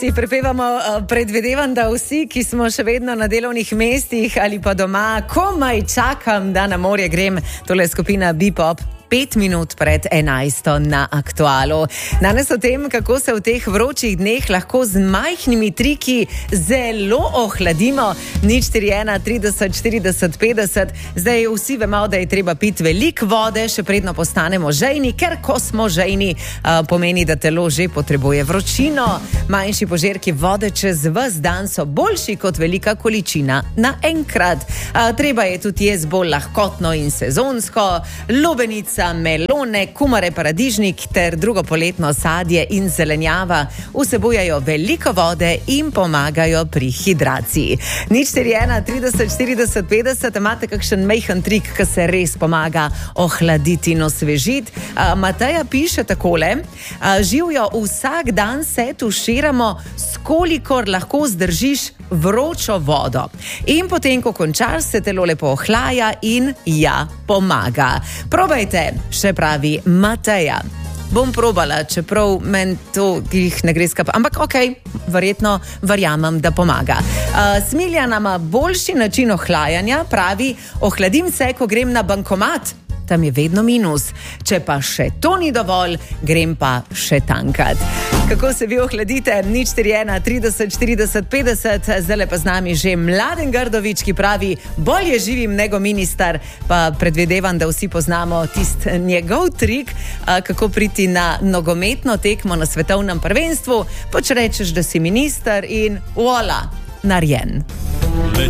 Si prepevamo, predvidevam, da vsi, ki smo še vedno na delovnih mestih ali pa doma, komaj čakam, da na morje grem. Tole je skupina Bepop. 5 minut pred 11. na Aktualu. Danes o tem, kako se v teh vročih dneh lahko z majhnimi triki zelo ohladimo. 041 30 40 50. Zdaj vsi vemo, da je treba piti veliko vode, še predno postanemo žejni, ker ko smo žejni, pomeni, da telo že potrebuje vročino. Manjši požirki vode čez ves dan so boljši kot velika količina naenkrat. Treba je tudi jesti bolj lahkotno in sezonsko. Lubenica, melone, kumare, paradižnik ter drugo poletno sadje in zelenjava vsebujejo veliko vode in pomagajo pri hidraciji. 041 30 40 50. Imate kakšen majhen trik, ki se res pomaga ohladiti in osvežiti? Mateja piše takole: živjo, vsak dan se tuširamo, skolikor lahko zdržiš vročo vodo. In potem, ko končaš, se telo lepo ohlaja in pomaga. Probajte, še pravi Mateja. Bom probala, čeprav meni to jih ne gre skupaj. Ampak okej, verjetno verjamem, da pomaga. Smiljana ima boljši način ohlajanja, pravi: ohladim se, ko grem na bankomat. Tam je vedno minus. Če pa še to ni dovolj, grem pa še tankat. Kako se vi ohladite? 041 30 40 50. Zdaj pa z nami že Mladen Grdovič, ki pravi: bolje živim nego ministar. Pa predvidevam, da vsi poznamo tisti njegov trik, kako priti na nogometno tekmo na svetovnem prvenstvu. Pač rečeš, da si minister in voila, narejen.